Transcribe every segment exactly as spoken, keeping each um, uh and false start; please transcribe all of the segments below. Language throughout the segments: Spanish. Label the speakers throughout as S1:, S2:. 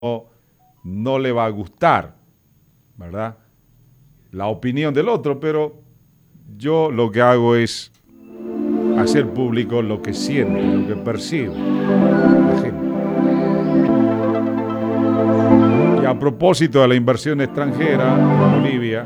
S1: no le va a gustar, ¿verdad?, la opinión del otro, pero yo lo que hago es hacer público lo que siente, lo que percibe la gente. Y a propósito de la inversión extranjera en Bolivia,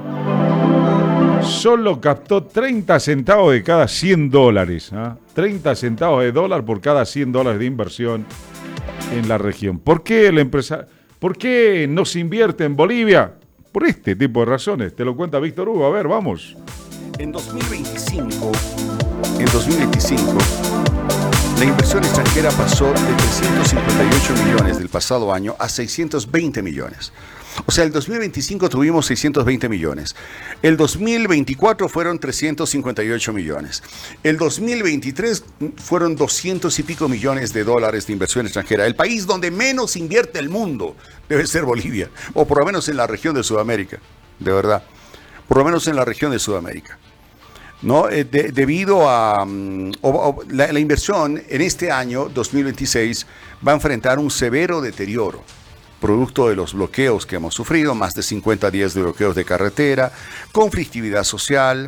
S1: solo captó treinta centavos de cada cien dólares, ¿eh? treinta centavos de dólar por cada cien dólares de inversión en la región. ¿Por qué el empresario, por qué no se invierte en Bolivia? Por este tipo de razones. Te lo cuenta Víctor Hugo. A ver, vamos.
S2: En dos mil veinticinco, en dos mil veinticinco, la inversión extranjera pasó de trescientos cincuenta y ocho millones del pasado año a seiscientos veinte millones. O sea, el dos mil veinticinco tuvimos seiscientos veinte millones. El dos mil veinticuatro fueron trescientos cincuenta y ocho millones. El dos mil veintitrés fueron doscientos y pico millones de dólares de inversión extranjera. El país donde menos invierte el mundo debe ser Bolivia, o por lo menos en la región de Sudamérica, de verdad. Por lo menos en la región de Sudamérica. ¿No? Eh, de, debido a um, o, o, la, la inversión en este año dos mil veintiséis va a enfrentar un severo deterioro, producto de los bloqueos que hemos sufrido, más de cincuenta días de bloqueos de carretera, conflictividad social,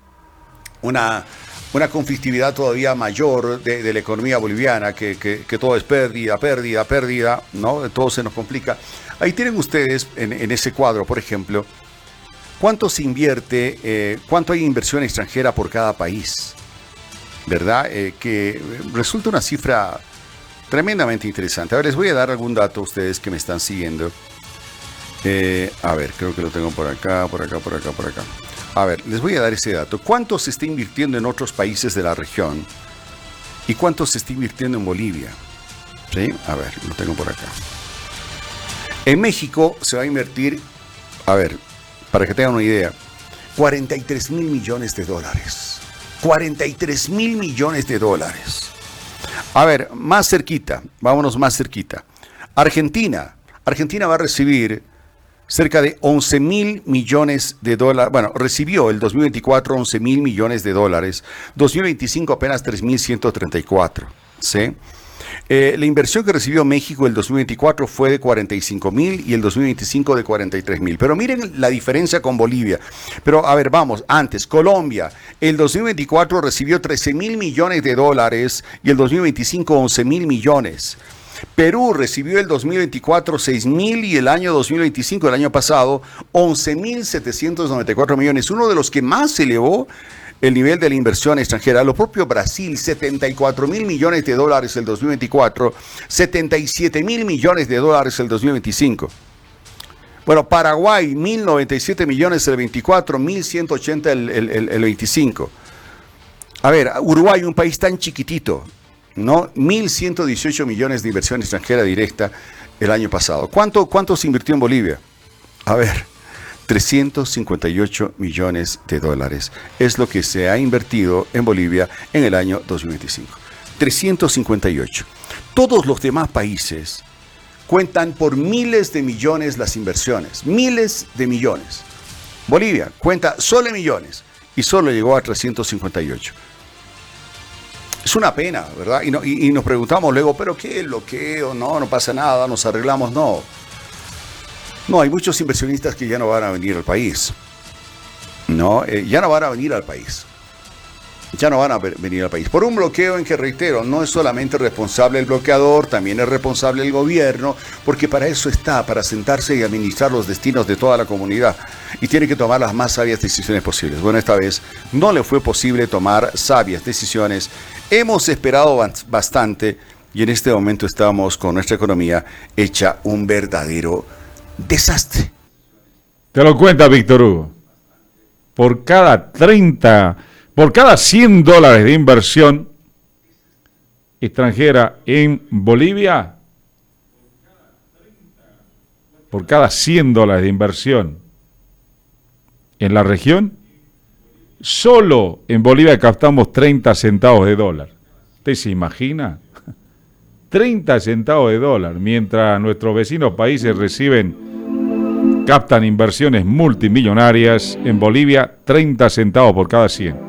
S2: una, una conflictividad todavía mayor de, de la economía boliviana, que, que, que todo es pérdida, pérdida, pérdida, ¿no? Todo se nos complica. Ahí tienen ustedes en, en ese cuadro, por ejemplo, cuánto se invierte, eh, cuánto hay inversión extranjera por cada país, ¿verdad? Eh, que resulta una cifra tremendamente interesante. A ver, les voy a dar algún dato a ustedes que me están siguiendo. Eh, a ver, creo que lo tengo por acá, por acá, por acá, por acá. A ver, les voy a dar ese dato. ¿Cuánto se está invirtiendo en otros países de la región? ¿Y cuánto se está invirtiendo en Bolivia? ¿Sí? A ver, lo tengo por acá. En México se va a invertir, a ver, para que tengan una idea, cuarenta y tres mil millones de dólares. cuarenta y tres mil millones de dólares. A ver, más cerquita, vámonos más cerquita. Argentina. Argentina va a recibir cerca de once mil millones de dólares. Bueno, recibió el dos mil veinticuatro once mil millones de dólares. dos mil veinticinco apenas tres mil ciento treinta y cuatro. ¿Sí? Eh, la inversión que recibió México el dos mil veinticuatro fue de cuarenta y cinco mil y el dos mil veinticinco de cuarenta y tres mil. Pero miren la diferencia con Bolivia. Pero a ver, vamos, antes, Colombia, el dos mil veinticuatro recibió trece mil millones de dólares y el dos mil veinticinco once mil millones. Perú recibió el dos mil veinticuatro seis mil y el año dos mil veinticinco, el año pasado, once mil setecientos noventa y cuatro millones. Uno de los que más se elevó el nivel de la inversión extranjera. Lo propio Brasil, setenta y cuatro mil millones de dólares el dos mil veinticuatro, setenta y siete mil millones de dólares el dos mil veinticinco. Bueno, Paraguay, mil noventa y siete millones el veinticuatro, mil ciento ochenta el, el, el, el veinticinco. A ver, Uruguay, un país tan chiquitito, ¿no? mil ciento dieciocho millones de inversión extranjera directa el año pasado. ¿Cuánto, cuánto se invirtió en Bolivia? A ver, trescientos cincuenta y ocho millones de dólares es lo que se ha invertido en Bolivia en el año dos mil veinticinco. trescientos cincuenta y ocho. Todos los demás países cuentan por miles de millones las inversiones, miles de millones. Bolivia cuenta solo en millones y solo llegó a trescientos cincuenta y ocho. Es una pena, ¿verdad? Y, no, y, y nos preguntamos luego, ¿pero qué? ¿Bloqueo? No, no pasa nada, nos arreglamos. No. No, hay muchos inversionistas que ya no van a venir al país. No, eh, ya no van a venir al país. Ya no van a venir al país. Por un bloqueo en que, reitero, no es solamente responsable el bloqueador, también es responsable el gobierno, porque para eso está, para sentarse y administrar los destinos de toda la comunidad. Y tiene que tomar las más sabias decisiones posibles. Bueno, esta vez no le fue posible tomar sabias decisiones. Hemos esperado bastante y en este momento estamos con nuestra economía hecha un verdadero desastre.
S1: Te lo cuenta Víctor Hugo. Por cada treinta, por cada cien dólares de inversión extranjera en Bolivia, por cada cien dólares de inversión en la región, solo en Bolivia captamos treinta centavos de dólar. ¿Usted se imagina? treinta centavos de dólar, mientras nuestros vecinos países reciben captan inversiones multimillonarias. En Bolivia, treinta centavos por cada cien.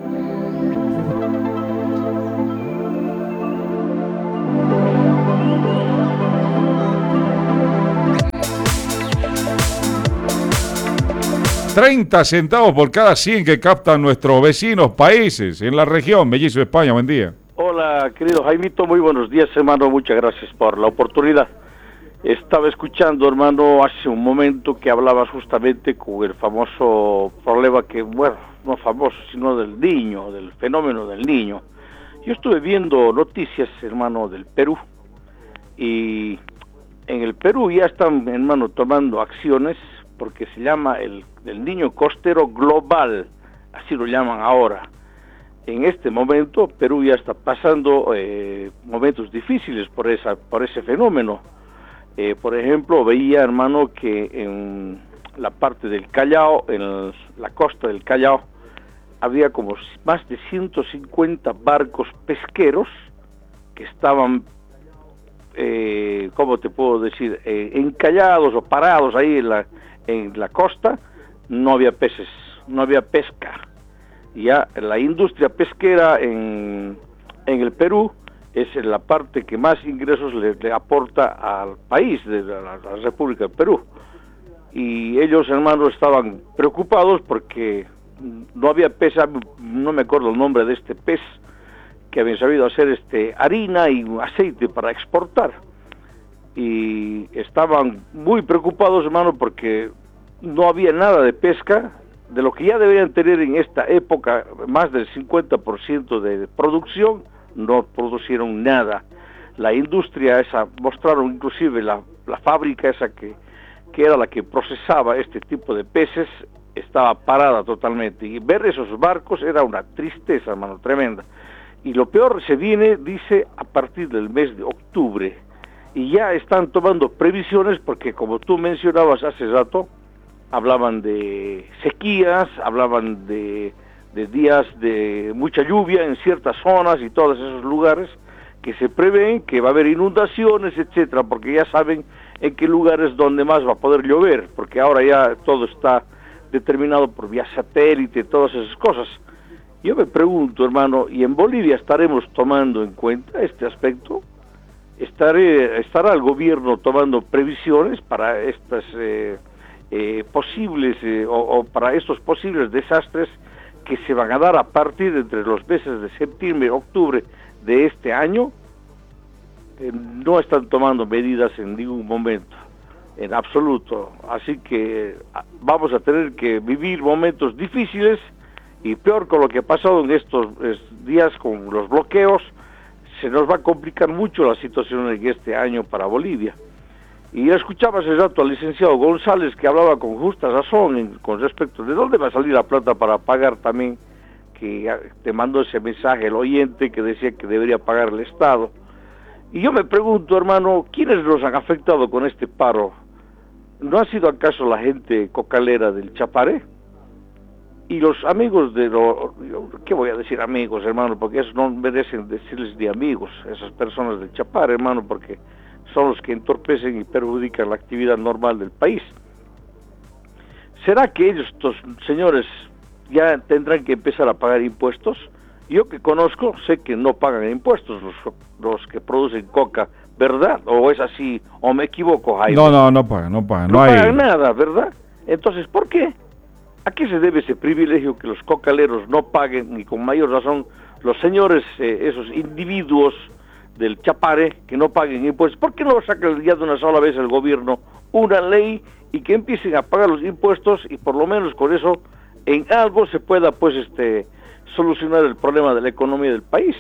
S1: treinta centavos por cada cien que captan nuestros vecinos países en la región. Mellizo España, buen día.
S3: Hola, querido Jaimito, muy buenos días, hermano, muchas gracias por la oportunidad. Estaba escuchando, hermano, hace un momento que hablabas justamente con el famoso problema que, bueno, no famoso, sino del niño, del fenómeno del niño. Yo estuve viendo noticias, hermano, del Perú, y en el Perú ya están, hermano, tomando acciones, porque se llama el, el niño costero global, así lo llaman ahora. En este momento, Perú ya está pasando eh, momentos difíciles por, esa, por ese fenómeno. Eh, por ejemplo, veía, hermano, que en la parte del Callao, en la costa del Callao, había como más de ciento cincuenta barcos pesqueros que estaban, eh, ¿cómo te puedo decir?, eh, encallados o parados ahí en la, en la costa. No había peces, no había pesca. Ya la industria pesquera en, en el Perú es la parte que más ingresos le, le aporta al país, de la, la República del Perú. Y ellos, hermanos, estaban preocupados porque no había pez, no me acuerdo el nombre de este pez, que habían sabido hacer este harina y aceite para exportar. Y estaban muy preocupados, hermano, porque no había nada de pesca, de lo que ya deberían tener en esta época, más del cincuenta por ciento de producción, no producieron nada. La industria esa, mostraron inclusive la, la fábrica esa que, que era la que procesaba este tipo de peces, estaba parada totalmente, y ver esos barcos era una tristeza, hermano, tremenda. Y lo peor se viene, dice, a partir del mes de octubre, y ya están tomando previsiones, porque como tú mencionabas hace rato, hablaban de sequías, hablaban de, de días de mucha lluvia en ciertas zonas y todos esos lugares que se prevén que va a haber inundaciones, etcétera, porque ya saben en qué lugares donde más va a poder llover, porque ahora ya todo está determinado por vía satélite, todas esas cosas. Yo me pregunto, hermano, ¿y en Bolivia estaremos tomando en cuenta este aspecto? ¿Estaré, ¿Estará el gobierno tomando previsiones para estas eh, eh, posibles eh, o, o para estos posibles desastres que se van a dar a partir de entre los meses de septiembre y octubre de este año? Eh, no están tomando medidas en ningún momento, en absoluto. Así que vamos a tener que vivir momentos difíciles, y peor con lo que ha pasado en estos días con los bloqueos, se nos va a complicar mucho la situación en este año para Bolivia. Y escuchaba hace rato al licenciado González, que hablaba con justa razón en, con respecto de dónde va a salir la plata para pagar también, que te mandó ese mensaje el oyente que decía que debería pagar el Estado. Y yo me pregunto, hermano, ¿quiénes nos han afectado con este paro? ¿No ha sido acaso la gente cocalera del Chapare? Y los amigos de los... ¿Qué voy a decir amigos, hermano? Porque esos no merecen decirles de amigos, esas personas del Chapare, hermano, porque son los que entorpecen y perjudican la actividad normal del país. ¿Será que ellos, estos señores, ya tendrán que empezar a pagar impuestos? Yo que conozco, sé que no pagan impuestos los, los que producen coca, ¿verdad? ¿O es así? ¿O me equivoco, Jaime?
S1: No, no, no pagan, no pagan.
S3: No,
S1: no
S3: pagan
S1: hay...
S3: nada, ¿verdad? Entonces, ¿por qué? ¿A qué se debe ese privilegio que los cocaleros no paguen, y con mayor razón los señores, eh, esos individuos del Chapare, que no paguen impuestos? ¿Por qué no saca ya de una sola vez el gobierno una ley y que empiecen a pagar los impuestos, y por lo menos con eso en algo se pueda pues este solucionar el problema de la economía del país?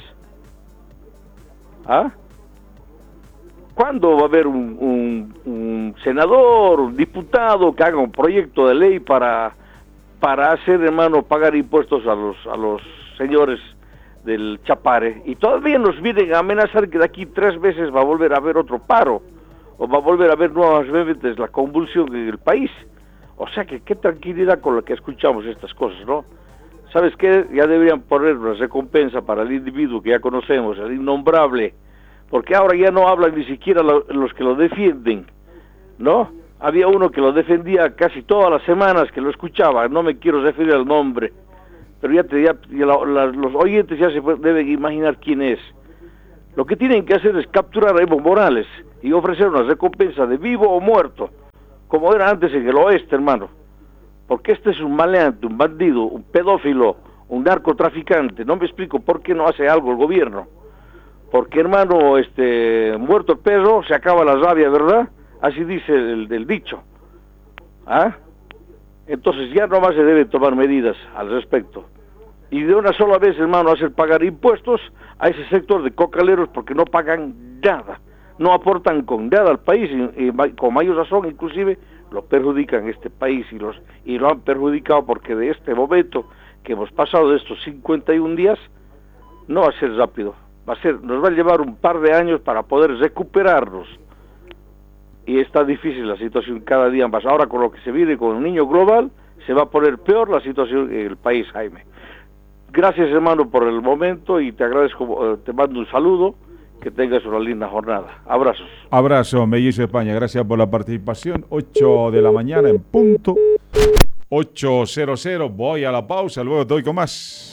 S3: ¿Ah? ¿Cuándo va a haber un, un, un senador, un diputado que haga un proyecto de ley para, para hacer, hermano, pagar impuestos a los, a los señores del Chapare? Y todavía nos vienen a amenazar que de aquí tres veces va a volver a haber otro paro, o va a volver a haber nuevamente la convulsión en el país. O sea que qué tranquilidad con la que escuchamos estas cosas, ¿no? ¿Sabes qué? Ya deberían poner una recompensa para el individuo que ya conocemos, el innombrable, porque ahora ya no hablan ni siquiera lo, los que lo defienden, ¿no? Había uno que lo defendía casi todas las semanas, que lo escuchaba, no me quiero referir al nombre, pero ya, te, ya, ya la, la, los oyentes ya se deben imaginar quién es. Lo que tienen que hacer es capturar a Evo Morales y ofrecer una recompensa de vivo o muerto, como era antes en el oeste, hermano. porque este es un maleante, un bandido, un pedófilo, un narcotraficante. No me explico por qué no hace algo el gobierno. Porque, hermano, este, muerto el perro, se acaba la rabia, ¿verdad? Así dice el, el dicho. ¿Ah? Entonces ya nomás se deben tomar medidas al respecto. Y de una sola vez, hermano, hacer pagar impuestos a ese sector de cocaleros porque no pagan nada. No aportan con nada al país y, y con mayor razón, inclusive, lo perjudican este país y, los, y lo han perjudicado porque de este momento que hemos pasado de estos cincuenta y un días, no va a ser rápido. Va a ser, nos va a llevar un par de años para poder recuperarnos. Y está difícil la situación cada día más. Ahora con lo que se viene con el niño global, se va a poner peor la situación en el país, Jaime. Gracias, hermano, por el momento y te agradezco, te mando un saludo, que tengas una linda jornada. Abrazos.
S1: Abrazo, Mellizo España, gracias por la participación. ocho de la mañana en punto, ocho cero cero, voy a la pausa, luego te doy con más.